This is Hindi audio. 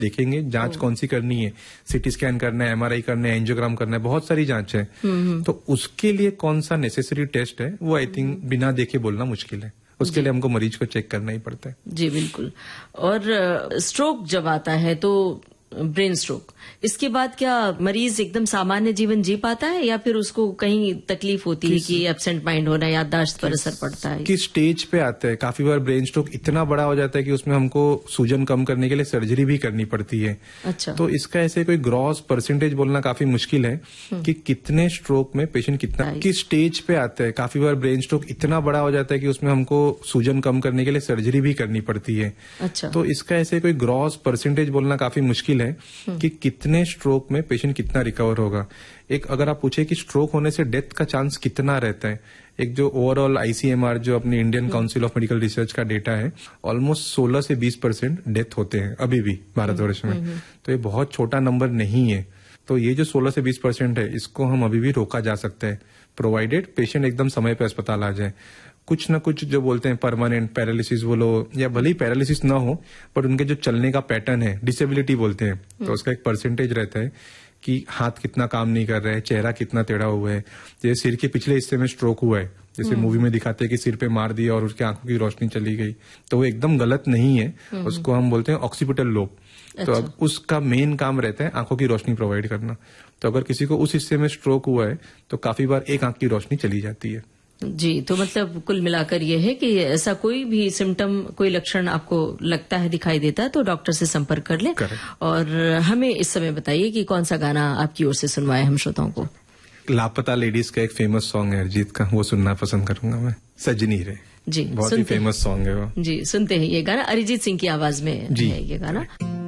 देखेंगे जांच कौन सी करनी है, सीटी स्कैन करना है, एमआरआई करना है, एंजियोग्राम करना है, बहुत सारी जांच है। तो उसके लिए कौन सा नेसेसरी टेस्ट है वो आई थिंक बिना देखे बोलना मुश्किल है। उसके लिए हमको मरीज को चेक करना ही पड़ता है। जी बिल्कुल। और स्ट्रोक जब आता है तो ब्रेन स्ट्रोक, इसके बाद क्या मरीज एकदम सामान्य जीवन जी पाता है या फिर उसको कहीं तकलीफ होती है कि एब्सेंट माइंड होना, याददाश्त पर असर पड़ता है? किस स्टेज पे आता है? काफी बार ब्रेन स्ट्रोक इतना बड़ा हो जाता है कि उसमें हमको सूजन कम करने के लिए सर्जरी भी करनी पड़ती है। अच्छा। तो इसका ऐसे कोई ग्रॉस परसेंटेज बोलना काफी मुश्किल है कि कितने स्ट्रोक में पेशेंट कितना किस स्टेज पे आता है। काफी बार ब्रेन स्ट्रोक इतना बड़ा हो जाता है कि उसमें हमको सूजन कम करने के लिए सर्जरी भी करनी पड़ती है। अच्छा। तो इसका ऐसे कोई ग्रॉस परसेंटेज बोलना काफी मुश्किल है कि कितने स्ट्रोक में पेशेंट कितना रिकवर होगा। एक अगर आप पूछे कि स्ट्रोक होने से डेथ का चांस कितना रहता है, एक जो ओवरऑल आईसीएमआर जो अपनी Indian council of medical research का डेटा है, ऑलमोस्ट 16 से 20% डेथ होते हैं अभी भी भारतवर्ष में। तो ये बहुत छोटा नंबर नहीं है। तो ये जो 16 से 20% है इसको हम अभी भी रोका जा सकता है, प्रोवाइडेड पेशेंट एकदम समय पर अस्पताल आ जाए। कुछ न कुछ जो बोलते हैं परमानेंट पैरालिसिस बोलो या भले ही पैरालिसिस ना हो, पर उनके जो चलने का पैटर्न है, डिसेबिलिटी बोलते हैं, तो उसका एक परसेंटेज रहता है कि हाथ कितना काम नहीं कर रहा है, चेहरा कितना टेढ़ा हुआ है। जैसे सिर के पिछले हिस्से में स्ट्रोक हुआ है, जैसे मूवी में दिखाते हैं कि सिर पे मार दिया और उसकी आंखों की रोशनी चली गई, तो वो एकदम गलत नहीं है। उसको हम बोलते हैं ऑक्सीपिटल लोब। तो अब उसका मेन काम रहता है आंखों की रोशनी प्रोवाइड करना। तो अगर किसी को उस हिस्से में स्ट्रोक हुआ है तो काफी बार एक आंख की रोशनी चली जाती है। जी, तो मतलब कुल मिलाकर ये है कि ऐसा कोई भी सिम्टम, कोई लक्षण आपको लगता है, दिखाई देता है तो डॉक्टर से संपर्क कर लें। और हमें इस समय बताइए कि कौन सा गाना आपकी ओर से सुनवाए हम श्रोताओं को। लापता लेडीज का एक फेमस सॉन्ग है अरिजीत का, वो सुनना पसंद करूंगा मैं, सजनी रे। जी, बहुत ही फेमस सॉन्ग है वो। जी, सुनते हैं ये गाना, अरिजीत सिंह की आवाज में है ये गाना।